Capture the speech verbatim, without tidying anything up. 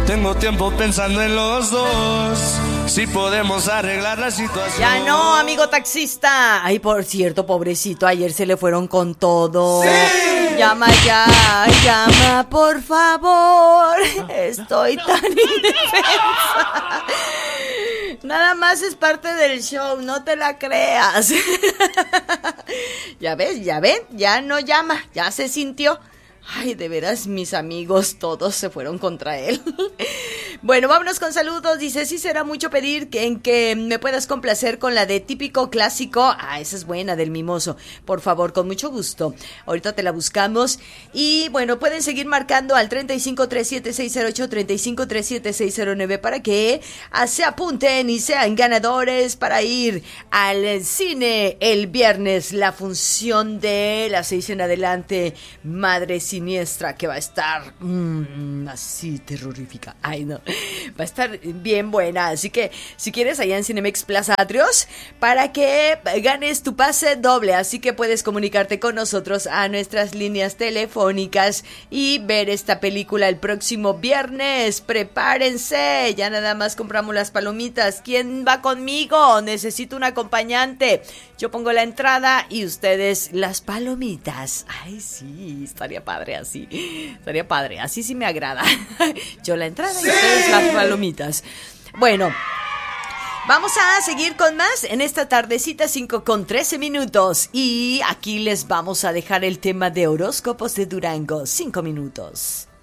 Tengo tiempo pensando en los dos, si podemos arreglar la situación. Ya no, amigo taxista. Ay, por cierto, pobrecito, ayer se le fueron con todo. ¡Sí! Llama ya, llama, por favor. Estoy tan indefensa. Nada más es parte del show, no te la creas. Ya ves, ya ven, ya no llama, ya se sintió. Ay, de veras, mis amigos todos se fueron contra él. Bueno, vámonos con saludos. Dice, sí será mucho pedir que en que me puedas complacer con la de típico clásico. Ah, esa es buena, del Mimoso. Por favor, con mucho gusto. Ahorita te la buscamos. Y bueno, pueden seguir marcando al treinta y cinco, treinta y siete, seiscientos ocho, treinta y cinco, treinta y siete, seiscientos nueve para que se apunten y sean ganadores para ir al cine el viernes. La función de las seis en adelante, Madre Siniestra, que va a estar mmm, así terrorífica. Ay, no. Va a estar bien buena. Así que si quieres, allá en Cinemex Plaza Atrios, para que ganes tu pase doble. Así que puedes comunicarte con nosotros a nuestras líneas telefónicas y ver esta película el próximo viernes. Prepárense. Ya nada más compramos las palomitas. ¿Quién va conmigo? Necesito un acompañante. Yo pongo la entrada y ustedes las palomitas. Ay, sí, estaría padre así. Estaría padre. Así sí me agrada. Yo la entrada y ustedes las palomitas. Bueno, vamos a seguir con más en esta tardecita, cinco con trece minutos. Y aquí les vamos a dejar el tema de horóscopos de Durango. cinco minutos.